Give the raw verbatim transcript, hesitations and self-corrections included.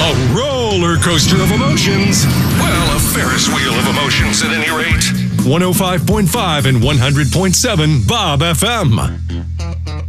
A roller coaster of emotions. Well, a Ferris wheel of emotions at any rate. one oh five point five and one hundred point seven Bob F M.